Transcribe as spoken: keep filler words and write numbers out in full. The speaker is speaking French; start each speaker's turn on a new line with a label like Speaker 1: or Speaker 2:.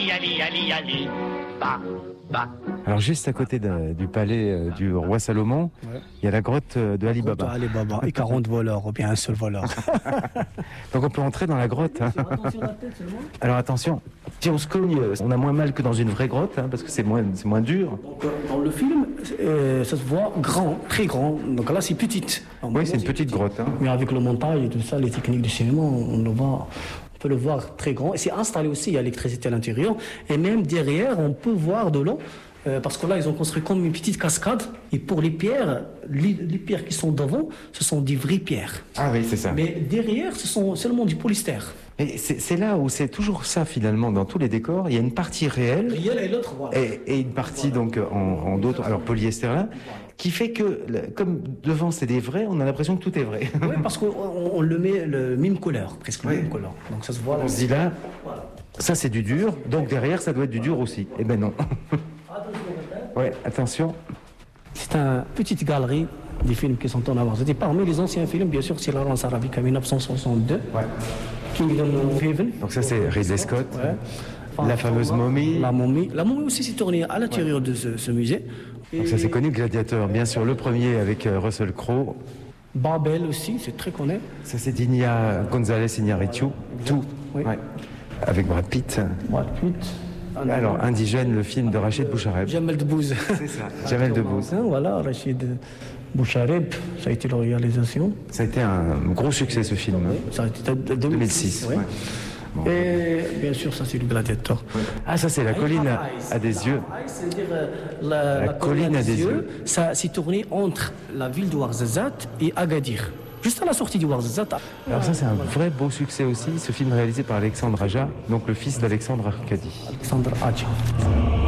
Speaker 1: Ali, Ali, Ali, Ali, bah, bah.
Speaker 2: Alors juste à côté de, du palais euh, du roi Salomon, il ouais. y a la grotte de Ali Baba.
Speaker 3: Ali Baba et quarante voleurs, ou bien un seul voleur.
Speaker 2: Donc on peut entrer dans la grotte. Hein. Alors attention, si on se cogne, on a moins mal que dans une vraie grotte, hein, parce que c'est moins, c'est moins dur.
Speaker 3: Donc, dans le film, euh, ça se voit grand, très grand. Donc là c'est petite.
Speaker 2: Alors, oui, c'est une petite grotte. Hein.
Speaker 3: Mais avec le montage et tout ça, les techniques de cinéma, on le voit... On peut le voir très grand. Et c'est installé aussi, il y a l'électricité à l'intérieur. Et même derrière, on peut voir de l'eau. Euh, parce que là, ils ont construit comme une petite cascade. Et pour les pierres, les, les pierres qui sont devant, ce sont des vraies pierres.
Speaker 2: Ah oui, c'est ça.
Speaker 3: Mais derrière, ce sont seulement du polystère.
Speaker 2: Et c'est, c'est là où c'est toujours ça, finalement, dans tous les décors. Il y a une partie réelle.
Speaker 3: Réelle et l'autre, voilà.
Speaker 2: Et, et une partie, voilà. donc, en, en d'autres, alors polyester là. Qui fait que, comme devant c'est des vrais, on a l'impression que tout est vrai.
Speaker 3: Oui, parce qu'on on le met le même couleur, presque
Speaker 2: oui.
Speaker 3: le même couleur. Donc ça se voit.
Speaker 2: On se dit là, voilà. Ça c'est du dur, donc derrière ça doit être du dur aussi. Eh ben non. Ouais, attention.
Speaker 3: C'est une petite galerie des films qui sont en avance. C'était parmi les anciens films, bien sûr, c'est La Lance Arabique en dix-neuf cent soixante-deux.
Speaker 2: Ouais.
Speaker 3: Kingdom of Heaven.
Speaker 2: Donc ça c'est Ridley Scott.
Speaker 3: Ouais.
Speaker 2: Enfin, la fameuse momie.
Speaker 3: La momie. La momie aussi s'est tournée à l'intérieur ouais. de ce, ce musée.
Speaker 2: Et... Donc ça c'est connu, Gladiateur, bien sûr, le premier avec euh, Russell Crowe.
Speaker 3: Babel aussi, c'est très connu.
Speaker 2: Ça c'est d'Inia González Iñárritu, tout,
Speaker 3: oui.
Speaker 2: ouais. Avec Brad Pitt.
Speaker 3: Brad Pitt.
Speaker 2: Alors, Indigène, le film de Rachid Bouchareb.
Speaker 3: Jamel Debbouze.
Speaker 2: C'est ça, Jamel Debbouze.
Speaker 3: Voilà, Rachid Bouchareb, ça a été la réalisation.
Speaker 2: Ça a été un gros succès ce film.
Speaker 3: Oui, ça a été en deux mille six.
Speaker 2: Ouais.
Speaker 3: Bon. Et bien sûr, ça c'est le Gladiator.
Speaker 2: Ouais. Ah, ça c'est la colline à, à des yeux.
Speaker 3: C'est-à-dire la, la, la colline à des yeux. yeux. Ça s'est tourné entre la ville de Ouarzazate et Agadir. Juste à la sortie du Ouarzazate.
Speaker 2: Alors ça c'est un vrai beau succès aussi, ce film réalisé par Alexandre Aja, donc le fils d'Alexandre Arcadi.
Speaker 3: Alexandre Aja.